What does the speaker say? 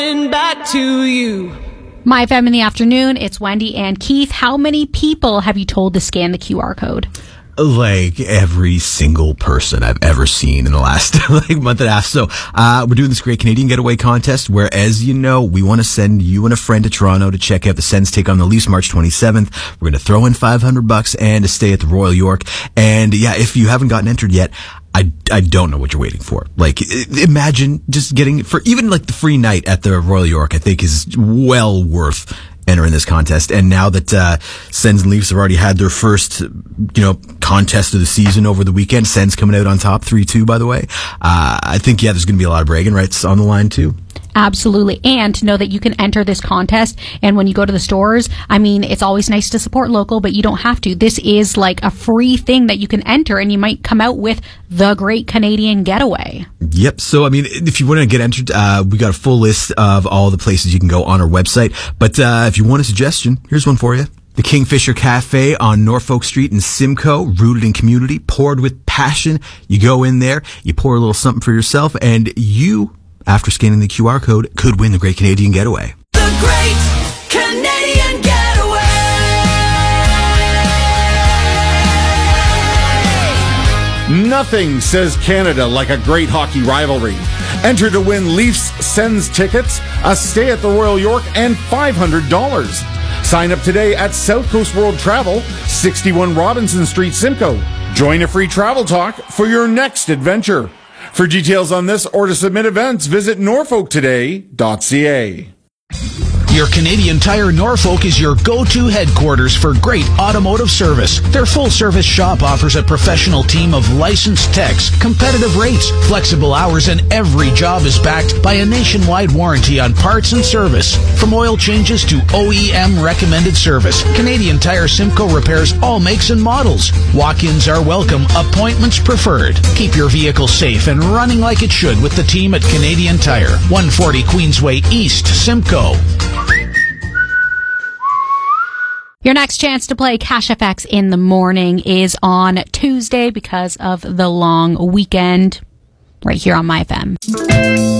Back to you. My FM in the afternoon, it's Wendy and Keith. How many people have you told to scan the QR code? Like every single person I've ever seen in the last month and a half. So we're doing this Great Canadian Getaway contest where, as you know, we want to send you and a friend to Toronto to check out the Sens take on the Leafs March 27th. We're going to throw in $500 and a stay at the Royal York. And yeah, if you haven't gotten entered yet, I don't know what you're waiting for. Like, imagine just getting, for even like the free night at the Royal York, I think is well worth entering this contest. And now that Sens and Leafs have already had their first, contest of the season over the weekend, Sens coming out on top 3-2, by the way. I think, there's going to be a lot of bragging rights on the line too. Absolutely. And to know that you can enter this contest, and when you go to the stores, I mean, it's always nice to support local, but you don't have to. This is like a free thing that you can enter, and you might come out with the Great Canadian Getaway. Yep. So, I mean, if you want to get entered, we got a full list of all the places you can go on our website. But if you want a suggestion, here's one for you. The Kingfisher Cafe on Norfolk Street in Simcoe, rooted in community, poured with passion. You go in there, you pour a little something for yourself, and you, after scanning the QR code, could win the Great Canadian Getaway. The Great Canadian Getaway. Nothing says Canada like a great hockey rivalry. Enter to win Leafs Sens tickets, a stay at the Royal York, and $500. Sign up today at South Coast World Travel, 61 Robinson Street, Simcoe. Join a free travel talk for your next adventure. For details on this or to submit events, visit norfolktoday.ca. Your Canadian Tire Norfolk is your go-to headquarters for great automotive service. Their full-service shop offers a professional team of licensed techs, competitive rates, flexible hours, and every job is backed by a nationwide warranty on parts and service. From oil changes to OEM recommended service, Canadian Tire Simcoe repairs all makes and models. Walk-ins are welcome, appointments preferred. Keep your vehicle safe and running like it should with the team at Canadian Tire, 140 Queensway East, Simcoe. Your next chance to play Cash FX in the morning is on Tuesday because of the long weekend, right here on My FM.